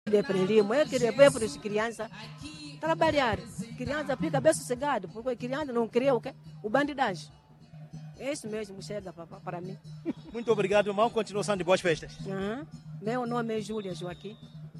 Aprendemos, é que depois para as crianças trabalhar. Criança fica bem sossegada, porque criança não cria o quê? O bandidagem. É isso mesmo, chega para mim. Muito obrigado, irmão. Continuação de boas festas. Meu nome é Júlia Joaquim.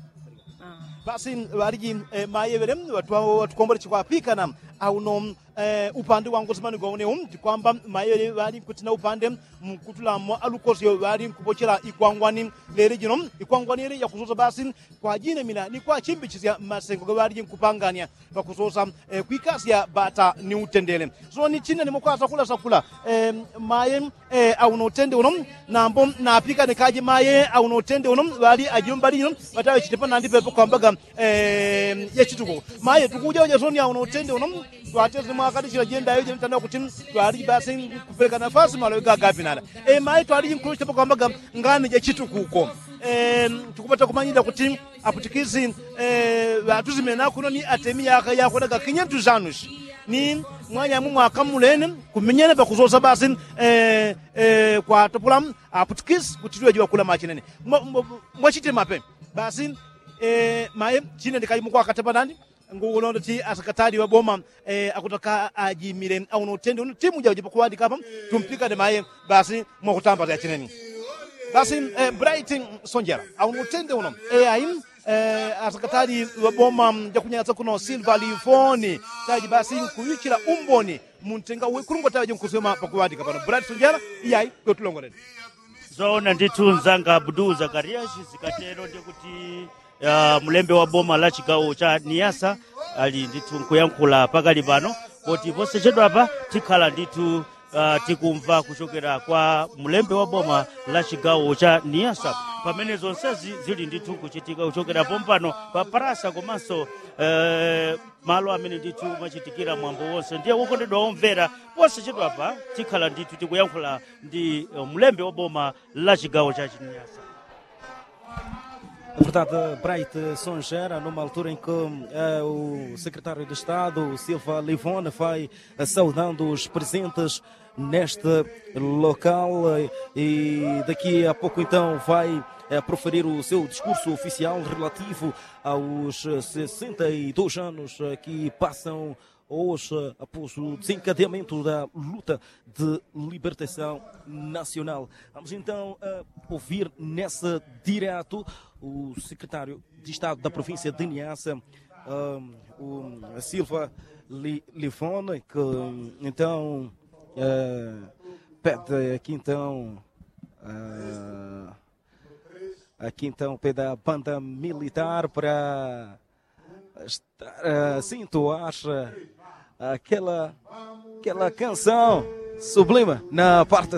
Basi wariji mayeverem watu kombora chikwapika na auno upande wangu zimani gwaone kwamba mayere wali kutina upande mkutula mo alukosi wali kupochera ikwangwani lere jino ikwangwani ere yakuzoza basi kwa jine mina ni kwa chimbichizya masengo wali kupangania bakuzoza kwikasya bata ni utendele so ni chine ni mkwasa kula sakula maye auno tende uno nambo na apika ne kaje maye auno tende uno wali ajimbali uno batawe chitepa nandi pepo kwambaga yechituko maye tukuja uja zoni auno tende uno twateze mwakadishira jenda yoje mtandao kuti twali basi kupeleka nafasi malo gagapi nada mai twali include kwa kwamba ngani je chitu kuko tukupata kumanyira kuti aputikizi batuzimena kuno ni atemi yako daga 500 anos ni mwanya mu mwaka mulene kumenyana bakuzoza basi kwa topulam aputikizi kutiriwe jiwa kula machinene mwachite mape basi mai chine ndikali mukwa kataba nani ngulondo ti asakatari wa boma akutaka ajimire auno tende timu jaje kuandika hapa tumpika de maye basi mwakutamba ya chineni basi Bright Sonjera auno tende uno aim asakatari wa boma jakunyatsa kuno Silva Lifoni taji basi kuyikira umboni muntenga wekurungo taje nkusema pakuandika hapa Bright Sonjera iyai kutulongoreni zona nditunzanga Abdul Zakaria zikatero ndikuti mulembe wa boma la chigawo cha Niassa ali nditu nkuyankula pakali pano kuti posechedwa apa tikhala nditu tikumva kuchokera kwa mulembe wa boma la chigawo cha Niassa pamene zonsezi zili nditu kuchitika kuchokera pompano pa parasa komanso malo amene nditu machitikira mwambo wonse ndiye wokondedwa omvera posechedwa apa tikhala nditu tikuyankhula ndi mulembe wa boma la chigawo cha Niassa. É verdade, Bright Sonjera, numa altura em que o secretário de Estado, Silva Lifone, vai saudando os presentes neste local e daqui a pouco então vai proferir o seu discurso oficial relativo aos 62 anos que passam hoje após o desencadeamento da luta de libertação nacional. Vamos então ouvir nesse direto o secretário de Estado da província de Niassa, o Silva Lifone, que então pede aqui então pede a banda militar para estar a entoar aquela canção sublime na parte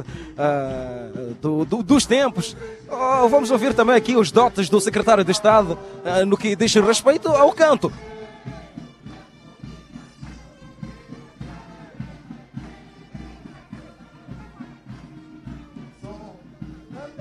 dos tempos. Vamos ouvir também aqui os dotes do secretário de Estado no que diz respeito ao canto.